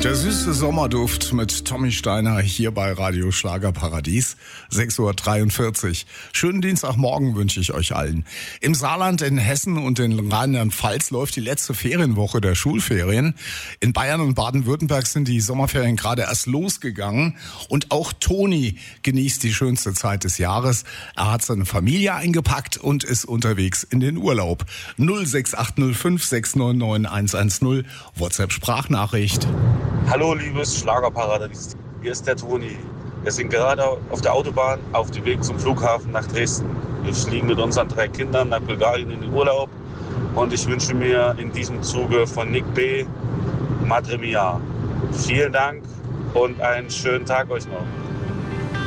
Der süße Sommerduft mit Tommy Steiner hier bei Radio Schlagerparadies, 6.43 Uhr. Schönen Dienstagmorgen wünsche ich euch allen. Im Saarland, in Hessen und in Rheinland-Pfalz läuft die letzte Ferienwoche der Schulferien. In Bayern und Baden-Württemberg sind die Sommerferien gerade erst losgegangen. Und auch Toni genießt die schönste Zeit des Jahres. Er hat seine Familie eingepackt und ist unterwegs in den Urlaub. 06805 699 110, WhatsApp-Sprachnachricht. Hallo liebes Schlagerparadies, hier ist der Toni. Wir sind gerade auf der Autobahn auf dem Weg zum Flughafen nach Dresden. Wir fliegen mit unseren 3 Kindern nach Bulgarien in den Urlaub und ich wünsche mir in diesem Zuge von Nick B. Madre Mia. Vielen Dank und einen schönen Tag euch noch.